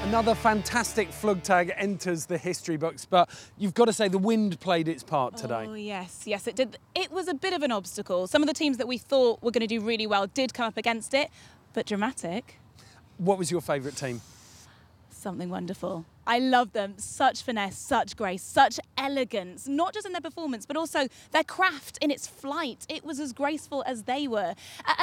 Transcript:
Another fantastic Flugtag enters the history books, but you've got to say the wind played its part today. Oh, yes, it did. It was a bit of an obstacle. Some of the teams that we thought were going to do really well did come up against it, but dramatic. What was your favourite team? Something Wonderful. I love them. Such finesse, such grace, such elegance, not just in their performance, but also their craft in its flight. It was as graceful as they were.